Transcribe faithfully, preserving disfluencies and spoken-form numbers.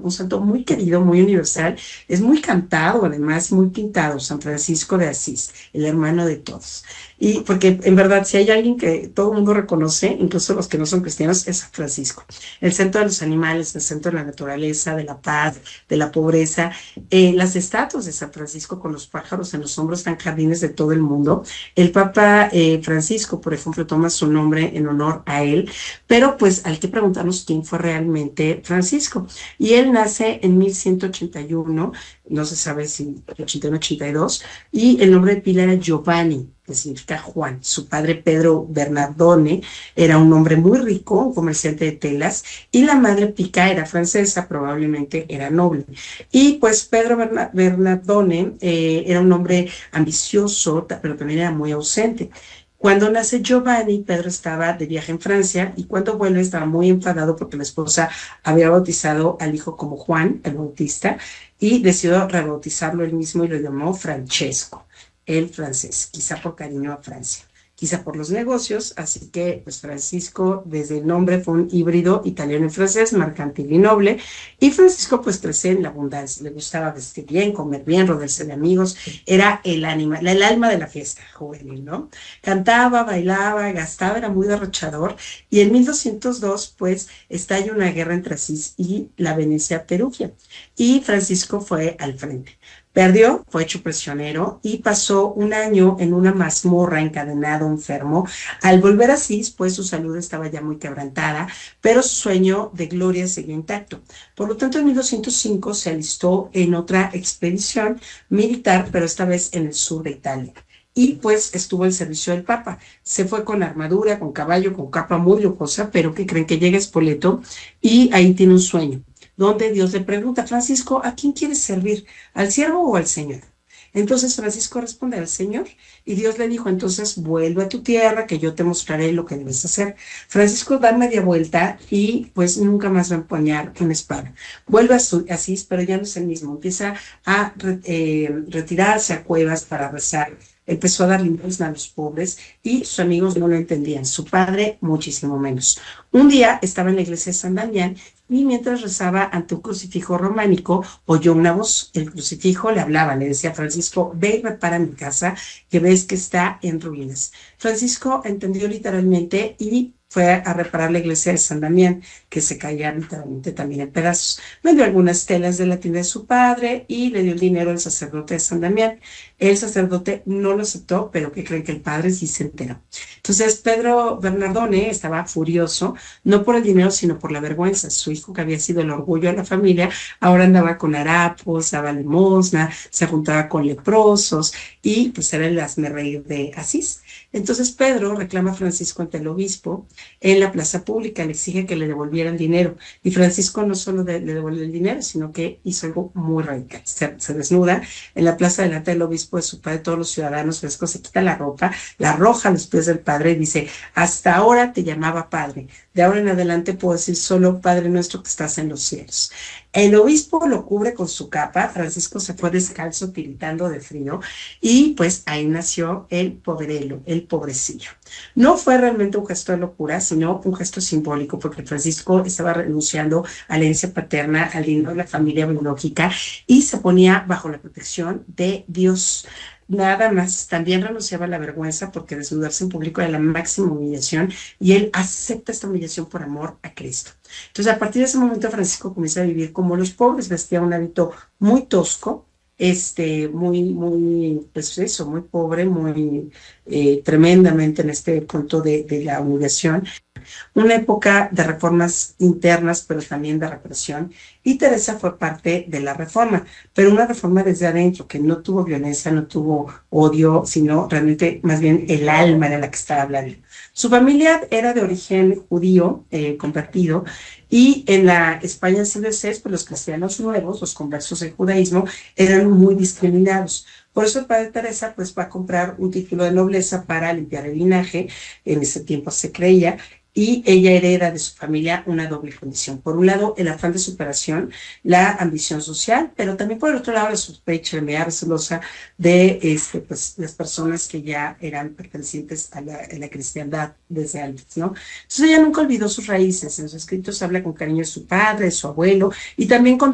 un santo muy querido, muy universal, es muy cantado, además, muy pintado, San Francisco de Asís, el hermano de todos. Y porque en verdad, si hay alguien que todo el mundo reconoce, incluso los que no son cristianos, es San Francisco. El centro de los animales, el centro de la naturaleza, de la paz, de la pobreza. Eh, las estatuas de San Francisco con los pájaros en los hombros están en jardines de todo el mundo. El Papa eh, Francisco, por ejemplo, toma su nombre en honor a él, pero pues hay que preguntarnos quién fue realmente Francisco. Y él nace en mil ciento ochenta y uno, no se sabe si ochenta y uno, ochenta y dos, y el nombre de pila era Giovanni, que significa Juan. Su padre Pedro Bernardone era un hombre muy rico, un comerciante de telas, y la madre Pica era francesa, probablemente era noble. Y pues Pedro Bernardone eh, era un hombre ambicioso, pero también era muy ausente. Cuando nace Giovanni, Pedro estaba de viaje en Francia y cuando vuelve estaba muy enfadado porque la esposa había bautizado al hijo como Juan, el Bautista, y decidió rebautizarlo él mismo y lo llamó Francesco, el francés, quizá por cariño a Francia, quizá por los negocios, así que pues Francisco desde el nombre fue un híbrido italiano y francés, mercantil y noble, y Francisco pues creció en la abundancia, le gustaba vestir bien, comer bien, rodearse de amigos, era el ánima, el alma de la fiesta juvenil, ¿no? Cantaba, bailaba, gastaba, era muy derrochador, y en mil doscientos dos pues estalla una guerra entre Asís y la Venecia Perugia, y Francisco fue al frente. Perdió, fue hecho prisionero y pasó un año en una mazmorra encadenado, enfermo. Al volver a Asís, pues su salud estaba ya muy quebrantada, pero su sueño de gloria siguió intacto. Por lo tanto, en mil doscientos cinco se alistó en otra expedición militar, pero esta vez en el sur de Italia. Y pues estuvo al servicio del Papa. Se fue con armadura, con caballo, con capa muy lujosa, pero que creen que llega a Spoleto y ahí tiene un sueño donde Dios le pregunta: Francisco, ¿a quién quieres servir? ¿Al siervo o al Señor? Entonces Francisco responde: al Señor, y Dios le dijo: entonces vuelve a tu tierra, que yo te mostraré lo que debes hacer. Francisco da media vuelta y pues nunca más va a empuñar una espada. Vuelve a su Asís, pero ya no es el mismo. Empieza a eh, retirarse a cuevas para rezar. Empezó a dar limosna a los pobres y sus amigos no lo entendían, su padre muchísimo menos. Un día estaba en la iglesia de San Damián y mientras rezaba ante un crucifijo románico, oyó una voz. El crucifijo le hablaba, le decía: Francisco, ve y repara mi casa, que ves que está en ruinas. Francisco entendió literalmente y fue a reparar la iglesia de San Damián, que se caía literalmente también en pedazos. Vendió algunas telas de la tienda de su padre y le dio el dinero al sacerdote de San Damián. El sacerdote no lo aceptó, pero que creen que el padre sí se enteró. Entonces Pedro Bernardone estaba furioso, no por el dinero, sino por la vergüenza. Su hijo, que había sido el orgullo de la familia, ahora andaba con harapos, daba limosna, se juntaba con leprosos y pues era el hazmerreír de Asís. Entonces Pedro reclama a Francisco ante el obispo en la plaza pública, le exige que le devolviera el dinero. Y Francisco no solo de, le devolvió el dinero, sino que hizo algo muy radical. Se, se desnuda en la plaza delante del obispo de su padre, todos los ciudadanos frescos, se quita la ropa, la arroja a los pies del padre y dice: hasta ahora te llamaba padre, de ahora en adelante puedo decir solo Padre nuestro que estás en los cielos. El obispo lo cubre con su capa, Francisco se fue descalzo, tiritando de frío, y pues ahí nació el poverelo, el pobrecillo. No fue realmente un gesto de locura, sino un gesto simbólico, porque Francisco estaba renunciando a la herencia paterna, al dinero de la familia biológica, y se ponía bajo la protección de Dios. Nada más, también renunciaba a la vergüenza, porque desnudarse en público era la máxima humillación, y él acepta esta humillación por amor a Cristo. Entonces, a partir de ese momento, Francisco comienza a vivir como los pobres, vestía un hábito muy tosco, este, muy, muy, pues eso, muy pobre, muy eh, tremendamente en este punto de, de la humillación. Una época de reformas internas, pero también de represión, y Teresa fue parte de la reforma, pero una reforma desde adentro, que no tuvo violencia, no tuvo odio, sino realmente más bien el alma de la que estaba hablando. Su familia era de origen judío, eh, convertido, y en la España del siglo dieciséis, pues los cristianos nuevos, los conversos al judaísmo, eran muy discriminados. Por eso el padre Teresa pues va a comprar un título de nobleza para limpiar el linaje, en ese tiempo se creía, y ella hereda de su familia una doble condición. Por un lado, el afán de superación, la ambición social, pero también por el otro lado, la sospecha, la celosa de este, pues, las personas que ya eran pertenecientes a la, a la cristiandad desde antes, ¿no? Entonces ella nunca olvidó sus raíces. En sus escritos habla con cariño de su padre, de su abuelo, y también con